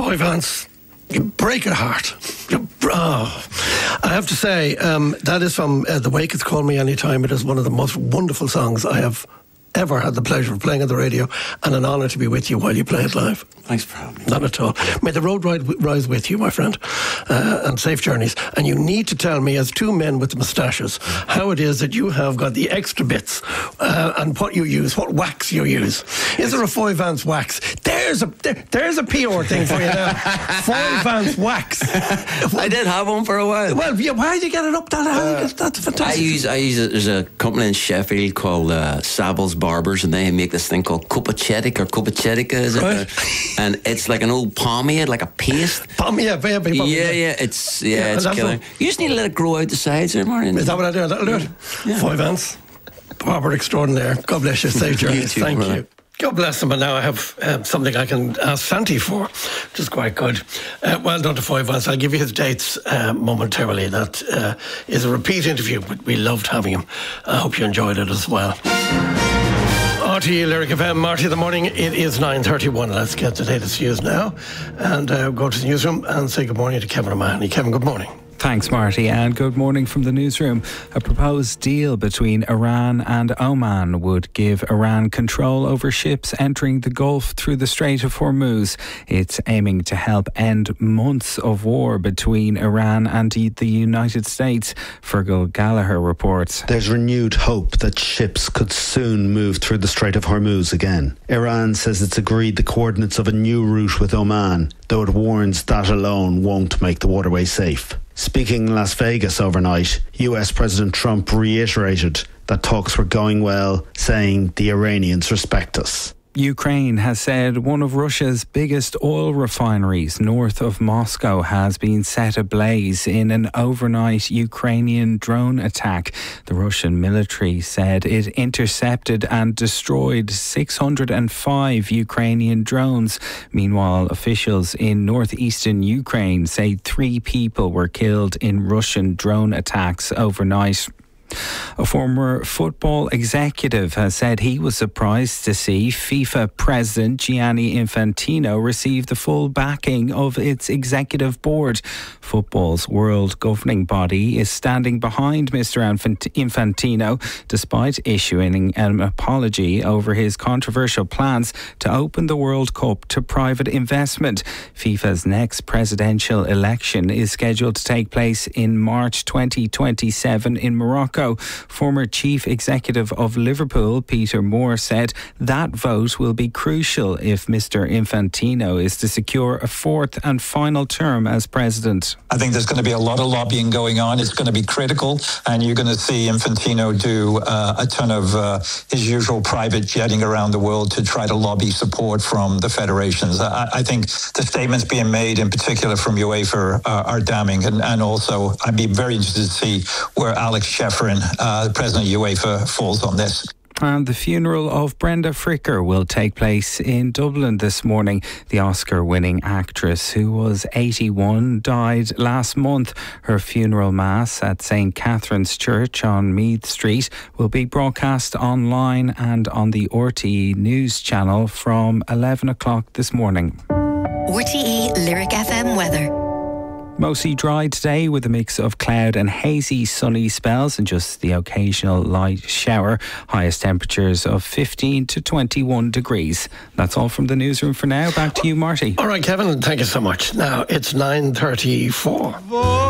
Foy Vance, you break a heart. I have to say, that is from The Wake It's Call Me Anytime. It is one of the most wonderful songs I have ever had the pleasure of playing on the radio, and an honour to be with you while you play it live. Thanks for having me. Not at all. May the road rise with you, my friend, and safe journeys. And you need to tell me, as two men with moustaches, how it is that you have got the extra bits and what you use, what wax you use. Is there a Foy Vance wax? There's a PR thing for you now. Foy Vance wax. I did have one for a while. Well, yeah, why did you get it up that high? That's fantastic. I use it. There's a company in Sheffield called Savills Barbers, and they make this thing called Copacetic or Copacetica, is it? Right. And it's like an old pomade, like a paste. Yeah, it's killer. You just need to let it grow out the sides there, Martin. Is that what I do? That'll do it. Yeah. Foy Vance, barber extraordinaire. God bless you. Safe journeys. Thank you. God bless him. And now I have something I can ask Santi for, which is quite good. Well done to Foy Vance. I'll give you his dates momentarily. That is a repeat interview, but we loved having him. I hope you enjoyed it as well. RTE Lyric FM, Marty of the Morning. It is 9:31. Let's get the latest news now and go to the newsroom and say good morning to Kevin O'Mahony. Kevin, good morning. Thanks, Marty, and good morning from the newsroom. A proposed deal between Iran and Oman would give Iran control over ships entering the Gulf through the Strait of Hormuz. It's aiming to help end months of war between Iran and the United States. Fergal Gallagher reports. There's renewed hope that ships could soon move through the Strait of Hormuz again. Iran says it's agreed the coordinates of a new route with Oman, though it warns that alone won't make the waterway safe. Speaking in Las Vegas overnight, US President Trump reiterated that talks were going well, saying the Iranians respect us. Ukraine has said one of Russia's biggest oil refineries north of Moscow has been set ablaze in an overnight Ukrainian drone attack. The Russian military said it intercepted and destroyed 605 Ukrainian drones. Meanwhile, officials in northeastern Ukraine say 3 people were killed in Russian drone attacks overnight. A former football executive has said he was surprised to see FIFA President Gianni Infantino receive the full backing of its executive board. Football's world governing body is standing behind Mr. Infantino, despite issuing an apology over his controversial plans to open the World Cup to private investment. FIFA's next presidential election is scheduled to take place in March 2027 in Morocco. Former chief executive of Liverpool, Peter Moore, said that vote will be crucial if Mr. Infantino is to secure a 4th and final term as president. I think there's going to be a lot of lobbying going on. It's going to be critical, and you're going to see Infantino do a ton of his usual private jetting around the world to try to lobby support from the federations. I think the statements being made, in particular from UEFA, are damning, and also I'd be very interested to see where Alex Schefferin, the president of UEFA, falls on this. And the funeral of Brenda Fricker will take place in Dublin this morning. The Oscar-winning actress, who was 81, died last month. Her funeral mass at St. Catherine's Church on Meath Street will be broadcast online and on the RTE News channel from 11 o'clock this morning. RTE Lyric FM weather. Mostly dry today with a mix of cloud and hazy sunny spells and just the occasional light shower. Highest temperatures of 15 to 21 degrees. That's all from the newsroom for now. Back to you, Marty. All right, Kevin, thank you so much. Now it's 9:34.